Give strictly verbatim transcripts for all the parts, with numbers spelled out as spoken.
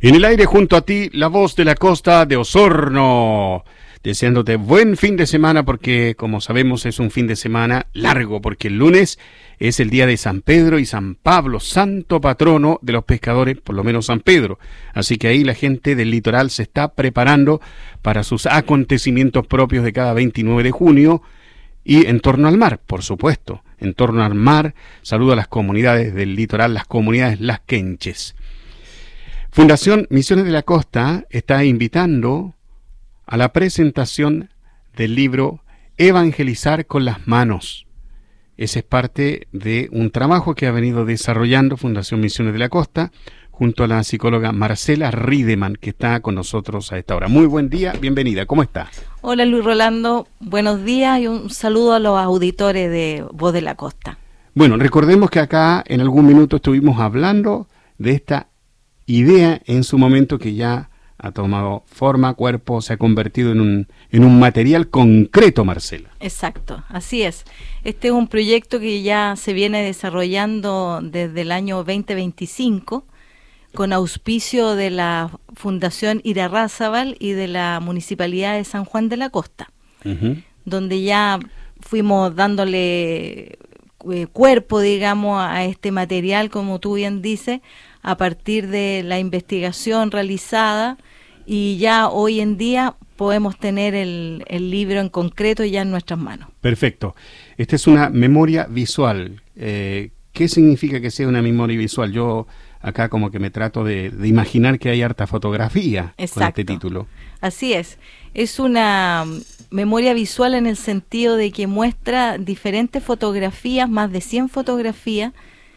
En el aire junto a ti, la voz de la costa de Osorno. Deseándote buen fin de semana porque, como sabemos, es un fin de semana largo porque el lunes es el día de San Pedro y San Pablo, santo patrono de los pescadores, por lo menos San Pedro. Así que ahí la gente del litoral se está preparando para sus acontecimientos propios de cada veintinueve de junio y en torno al mar, por supuesto. En torno al mar, saludo a las comunidades del litoral, las comunidades Las Quenches. Fundación Misiones de la Costa está invitando a la presentación del libro Evangelizar con las manos. Ese es parte de un trabajo que ha venido desarrollando Fundación Misiones de la Costa junto a la psicóloga Marcela Riedemann, que está con nosotros a esta hora. Muy buen día, bienvenida, ¿cómo está? Hola Luis Rolando, buenos días y un saludo a los auditores de Voz de la Costa. Bueno, recordemos que acá en algún minuto estuvimos hablando de esta idea en su momento que ya ha tomado forma, cuerpo, se ha convertido en un, en un material concreto, Marcela. Exacto, así es. Este es un proyecto que ya se viene desarrollando desde el año veinte veinticinco, con auspicio de la Fundación Irarrázaval y de la Municipalidad de San Juan de la Costa, uh-huh. donde ya fuimos dándole eh, cuerpo, digamos, a este material, como tú bien dices, a partir de la investigación realizada, y ya hoy en día podemos tener el, el libro en concreto ya en nuestras manos. Perfecto. Esta es una memoria visual. Eh, ¿Qué significa que sea una memoria visual? Yo acá como que me trato de, de imaginar que hay harta fotografía. Exacto. Con este título. Así es. Es una memoria visual en el sentido de que muestra diferentes fotografías, más de cien fotografías,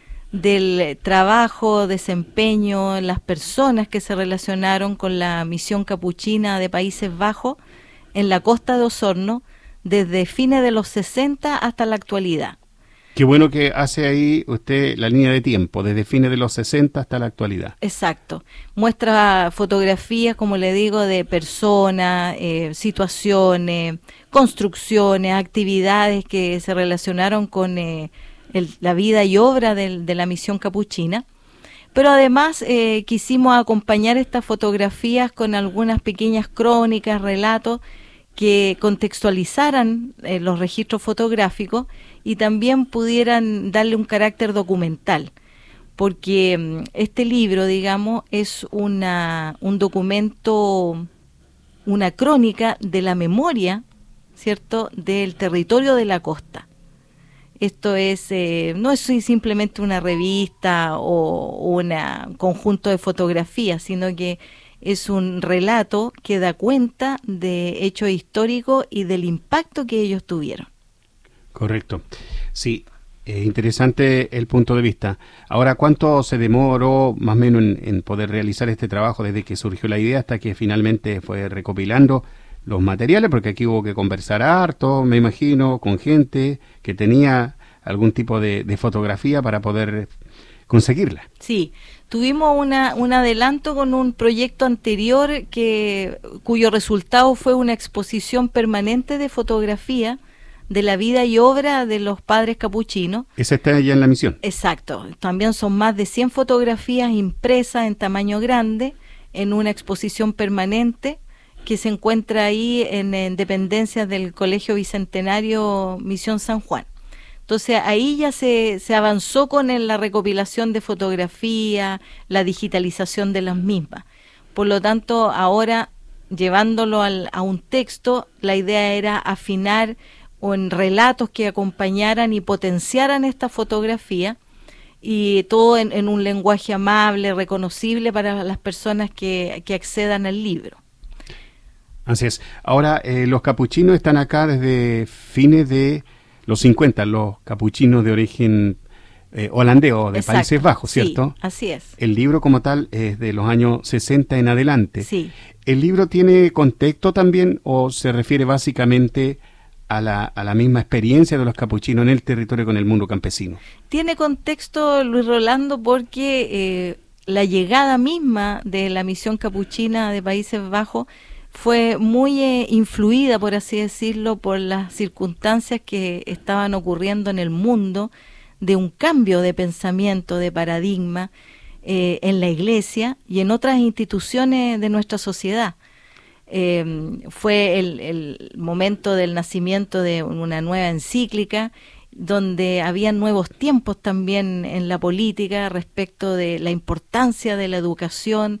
del trabajo, desempeño, las personas que se relacionaron con la misión capuchina de Países Bajos en la costa de Osorno desde fines de los sesenta hasta la actualidad. Qué bueno que hace ahí usted la línea de tiempo, desde fines de los sesenta hasta la actualidad. Exacto. Muestra fotografías, como le digo, de personas, eh, situaciones, construcciones, actividades que se relacionaron con eh, el, la vida y obra de, de la misión capuchina. Pero además eh, quisimos acompañar estas fotografías con algunas pequeñas crónicas, relatos que contextualizaran eh, los registros fotográficos y también pudieran darle un carácter documental, porque este libro, digamos, es una un documento, una crónica de la memoria, ¿cierto?, del territorio de la costa. Esto es eh, no es simplemente una revista o un conjunto de fotografías, sino que es un relato que da cuenta de hechos históricos y del impacto que ellos tuvieron. Correcto. Sí, es interesante el punto de vista. Ahora, ¿cuánto se demoró más o menos en, en poder realizar este trabajo desde que surgió la idea hasta que finalmente fue recopilando los materiales? Porque aquí hubo que conversar harto, me imagino, con gente que tenía algún tipo de, de fotografía para poder conseguirla. Sí, tuvimos una, un adelanto con un proyecto anterior que cuyo resultado fue una exposición permanente de fotografía de la vida y obra de los padres capuchinos. Esa está ya en la misión. Exacto. También son más de cien fotografías impresas en tamaño grande en una exposición permanente que se encuentra ahí en, en dependencias del Colegio Bicentenario Misión San Juan. Entonces ahí ya se, se avanzó con el, la recopilación de fotografías, la digitalización de las mismas. Por lo tanto, ahora llevándolo al, a un texto, la idea era afinar o en relatos que acompañaran y potenciaran esta fotografía, y todo en, en un lenguaje amable, reconocible para las personas que, que accedan al libro. Así es. Ahora, eh, los capuchinos están acá desde fines de los cincuenta, los capuchinos de origen eh, holandés o de Exacto. Países Bajos, ¿cierto? Sí, así es. El libro como tal es de los años sesenta en adelante. Sí. ¿El libro tiene contexto también o se refiere básicamente a la, a la misma experiencia de los capuchinos en el territorio con el mundo campesino? Tiene contexto, Luis Rolando, porque eh, la llegada misma de la misión capuchina de Países Bajos fue muy eh, influida, por así decirlo, por las circunstancias que estaban ocurriendo en el mundo, de un cambio de pensamiento, de paradigma, eh, en la iglesia y en otras instituciones de nuestra sociedad. Eh, fue el, el momento del nacimiento de una nueva encíclica, donde había nuevos tiempos también en la política respecto de la importancia de la educación,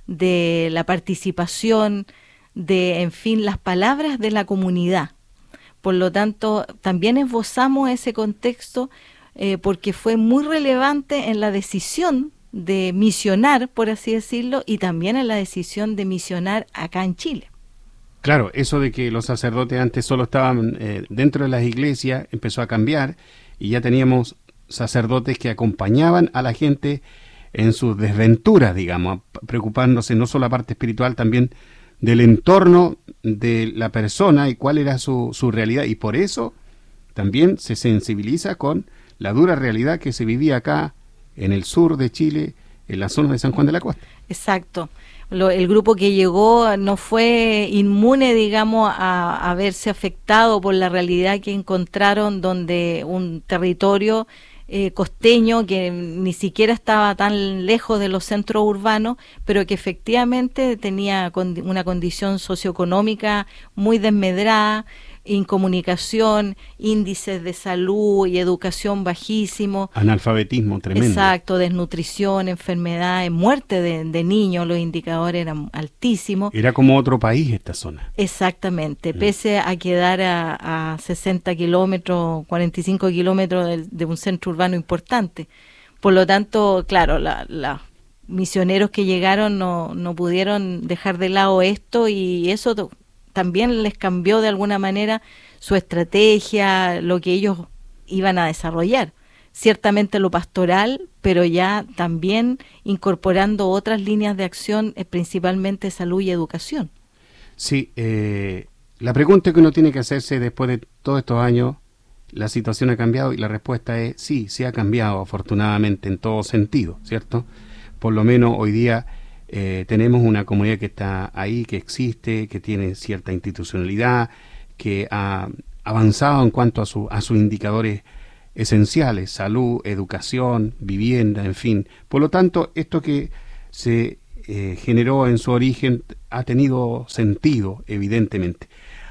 de la participación, de, en fin, las palabras de la comunidad. Por lo tanto, también esbozamos ese contexto eh, porque fue muy relevante en la decisión de misionar, por así decirlo, y también en la decisión de misionar acá en Chile. Claro, eso de que los sacerdotes antes solo estaban eh, dentro de las iglesias empezó a cambiar y ya teníamos sacerdotes que acompañaban a la gente en sus desventuras, digamos, preocupándose no solo la parte espiritual, también del entorno de la persona y cuál era su, su realidad. Y por eso también se sensibiliza con la dura realidad que se vivía acá en el sur de Chile, en la zona de San Juan de la Costa. Exacto. Lo, el grupo que llegó no fue inmune, digamos, a, a verse afectado por la realidad que encontraron, donde un territorio eh, costeño que ni siquiera estaba tan lejos de los centros urbanos, pero que efectivamente tenía condi- una condición socioeconómica muy desmedrada, incomunicación, índices de salud y educación bajísimos. Analfabetismo tremendo. Exacto, desnutrición, enfermedades, muerte de, de niños, los indicadores eran altísimos. Era como otro país esta zona. Exactamente, pese a quedar a, a sesenta kilómetros, cuarenta y cinco kilómetros de, de un centro urbano importante. Por lo tanto, claro, la, la misioneros que llegaron no, no pudieron dejar de lado esto y eso to- también les cambió de alguna manera su estrategia, lo que ellos iban a desarrollar. Ciertamente lo pastoral, pero ya también incorporando otras líneas de acción, eh, principalmente salud y educación. Sí, eh, la pregunta que uno tiene que hacerse después de todos estos años, ¿la situación ha cambiado? Y la respuesta es sí, sí ha cambiado afortunadamente en todo sentido, ¿cierto? Por lo menos hoy día Eh, tenemos una comunidad que está ahí, que existe, que tiene cierta institucionalidad, que ha avanzado en cuanto a, su, a sus indicadores esenciales, salud, educación, vivienda, en fin. Por lo tanto, esto que se eh, generó en su origen ha tenido sentido, evidentemente.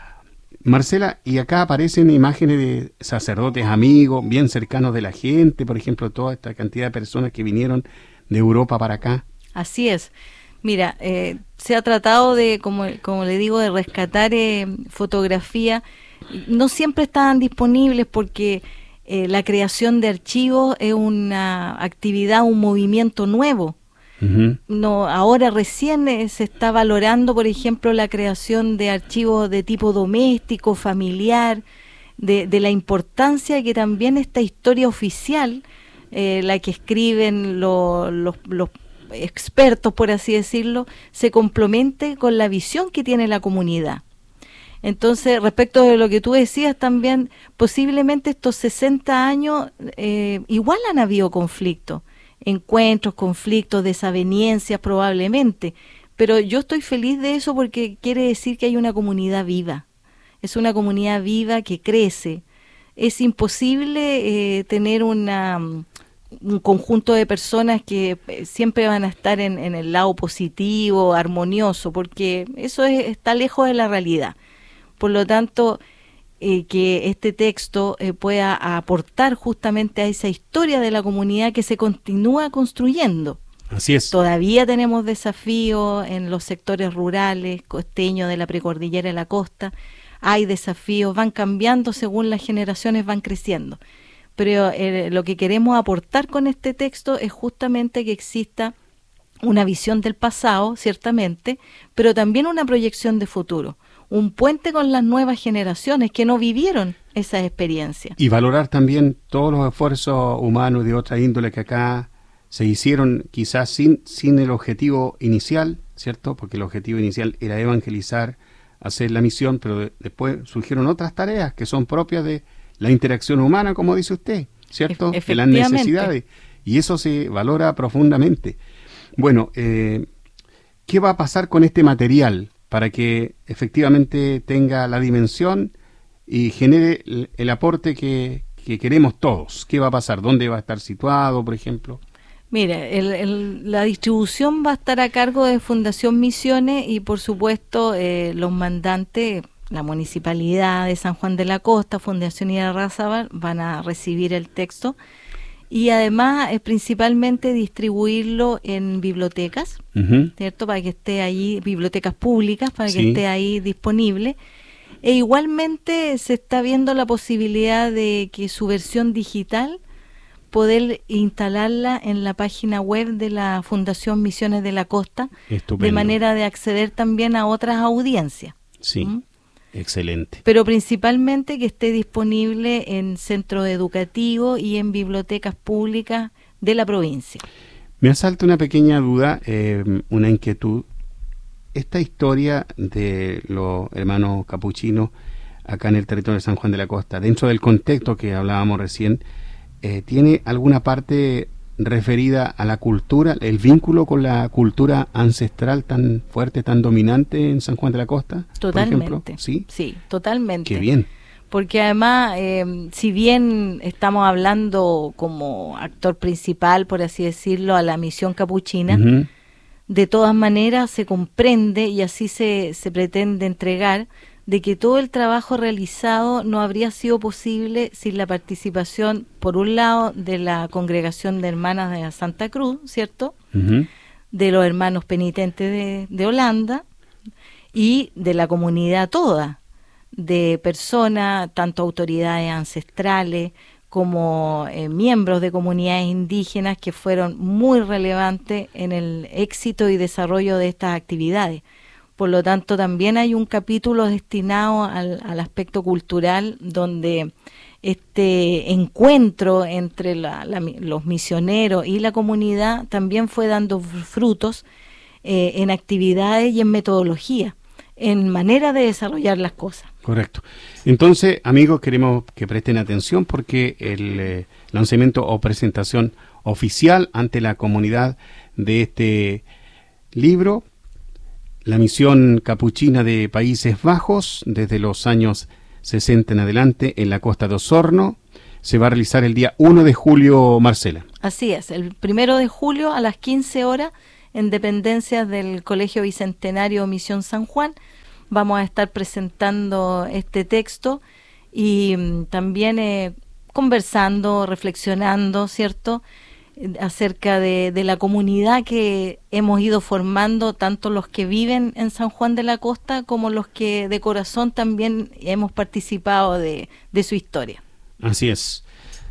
Marcela, y acá aparecen imágenes de sacerdotes amigos, bien cercanos de la gente, por ejemplo, toda esta cantidad de personas que vinieron de Europa para acá. Así es. Mira, eh, se ha tratado de, como, como le digo, de rescatar eh, fotografía. No siempre estaban disponibles porque eh, la creación de archivos es una actividad, un movimiento nuevo. Uh-huh. No, ahora recién eh, se está valorando, por ejemplo, la creación de archivos de tipo doméstico, familiar, de, de la importancia que también esta historia oficial, eh, la que escriben lo, los, los expertos, por así decirlo, se complemente con la visión que tiene la comunidad. Entonces, respecto de lo que tú decías también, posiblemente estos sesenta años eh, igual han habido conflictos, encuentros, conflictos, desavenencias probablemente, pero yo estoy feliz de eso porque quiere decir que hay una comunidad viva, es una comunidad viva que crece. Es imposible eh, tener una... un conjunto de personas que siempre van a estar en, en el lado positivo, armonioso, porque eso es, está lejos de la realidad. Por lo tanto, eh, que este texto eh, pueda aportar justamente a esa historia de la comunidad que se continúa construyendo. Así es. Todavía tenemos desafíos en los sectores rurales, costeños de la precordillera de la costa. Hay desafíos, van cambiando según las generaciones van creciendo. Pero eh, lo que queremos aportar con este texto es justamente que exista una visión del pasado, ciertamente, pero también una proyección de futuro, un puente con las nuevas generaciones que no vivieron esas experiencias. Y valorar también todos los esfuerzos humanos de otra índole que acá se hicieron quizás sin, sin el objetivo inicial, ¿cierto? Porque el objetivo inicial era evangelizar, hacer la misión, pero de, después surgieron otras tareas que son propias de la interacción humana, como dice usted, ¿cierto? De las necesidades. Y eso se valora profundamente. Bueno, eh, ¿qué va a pasar con este material para que efectivamente tenga la dimensión y genere el, el aporte que, que queremos todos? ¿Qué va a pasar? ¿Dónde va a estar situado, por ejemplo? Mire, el, el, la distribución va a estar a cargo de Fundación Misiones y por supuesto eh, los mandantes, la Municipalidad de San Juan de la Costa, Fundación Irarrázaval, van a recibir el texto y además eh, principalmente distribuirlo en bibliotecas, uh-huh. ¿cierto? Para que esté ahí, bibliotecas públicas, para sí. que esté ahí disponible. E igualmente se está viendo la posibilidad de que su versión digital poder instalarla en la página web de la Fundación Misiones de la Costa, Estupendo. De manera de acceder también a otras audiencias. Sí, ¿Mm? Excelente. Pero principalmente que esté disponible en centros educativos y en bibliotecas públicas de la provincia. Me asalta una pequeña duda, eh, una inquietud. Esta historia de los hermanos capuchinos acá en el territorio de San Juan de la Costa, dentro del contexto que hablábamos recién, eh, ¿tiene alguna parte referida a la cultura, el vínculo con la cultura ancestral tan fuerte, tan dominante en San Juan de la Costa? Totalmente. ¿Sí? Sí, totalmente. Qué bien. Porque además, eh, si bien estamos hablando como actor principal, por así decirlo, a la misión capuchina, uh-huh. de todas maneras se comprende y así se, se pretende entregar de que todo el trabajo realizado no habría sido posible sin la participación, por un lado, de la Congregación de Hermanas de la Santa Cruz, ¿cierto? Uh-huh. De los hermanos penitentes de, de Holanda y de la comunidad toda, de personas, tanto autoridades ancestrales como eh, miembros de comunidades indígenas que fueron muy relevantes en el éxito y desarrollo de estas actividades. Por lo tanto, también hay un capítulo destinado al, al aspecto cultural, donde este encuentro entre la, la, los misioneros y la comunidad también fue dando frutos eh, en actividades y en metodología, en manera de desarrollar las cosas. Correcto. Entonces, amigos, queremos que presten atención porque el eh, lanzamiento o presentación oficial ante la comunidad de este libro, La misión capuchina de Países Bajos, desde los años sesenta en adelante en la costa de Osorno, se va a realizar el día uno de julio, Marcela. Así es, el primero de julio a las quince horas en dependencias del Colegio Bicentenario Misión San Juan. Vamos a estar presentando este texto y mm, también eh, conversando, reflexionando, ¿cierto?, acerca de, de la comunidad que hemos ido formando, tanto los que viven en San Juan de la Costa como los que de corazón también hemos participado de, de su historia. Así es.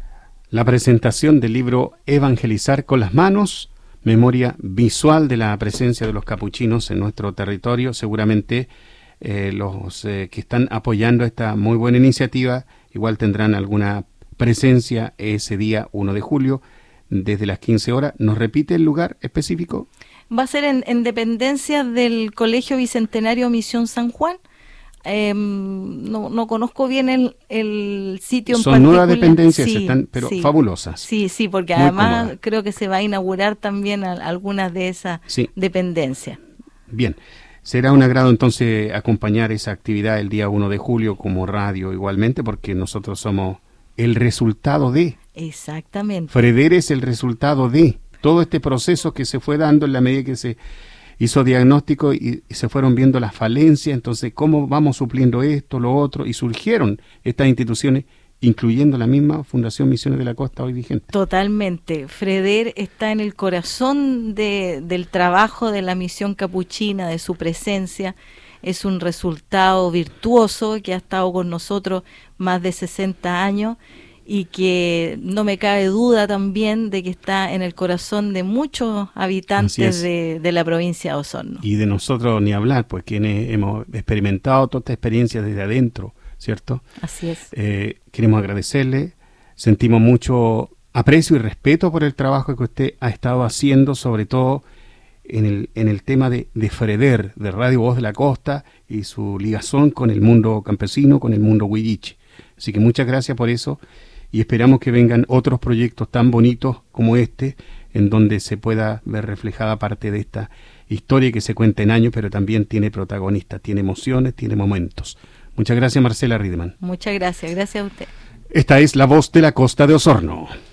La presentación del libro Evangelizar con las manos, memoria visual de la presencia de los capuchinos en nuestro territorio. Seguramente eh, los eh, que están apoyando esta muy buena iniciativa igual tendrán alguna presencia ese día uno de julio. Desde las quince horas. ¿Nos repite el lugar específico? Va a ser en, en dependencias del Colegio Bicentenario Misión San Juan. Eh, no, no conozco bien el, el sitio en Son particular. nuevas dependencias, sí, están, pero sí, fabulosas. Sí, sí, porque Muy además cómoda. Creo que se va a inaugurar también a, algunas de esas sí. dependencias. Bien. Será un agrado entonces acompañar esa actividad el día uno de julio como radio igualmente, porque nosotros somos el resultado de... Exactamente. Freder es el resultado de todo este proceso que se fue dando en la medida que se hizo diagnóstico y, y se fueron viendo las falencias, entonces cómo vamos supliendo esto, lo otro, y surgieron estas instituciones, incluyendo la misma Fundación Misiones de la Costa hoy vigente. Totalmente. Freder está en el corazón de, del trabajo de la misión capuchina, de su presencia. Es un resultado virtuoso que ha estado con nosotros más de sesenta años y que no me cabe duda también de que está en el corazón de muchos habitantes de, de la provincia de Osorno. Y de nosotros ni hablar, pues quienes hemos experimentado toda esta experiencia desde adentro, ¿cierto? Así es. Eh, queremos agradecerle, sentimos mucho aprecio y respeto por el trabajo que usted ha estado haciendo, sobre todo en el, en el tema de, de Freder, de Radio Voz de la Costa y su ligazón con el mundo campesino, con el mundo huilliche. Así que muchas gracias por eso. Y esperamos que vengan otros proyectos tan bonitos como este, en donde se pueda ver reflejada parte de esta historia que se cuenta en años, pero también tiene protagonistas, tiene emociones, tiene momentos. Muchas gracias, Marcela Riedemann. Muchas gracias, gracias a usted. Esta es La Voz de la Costa de Osorno.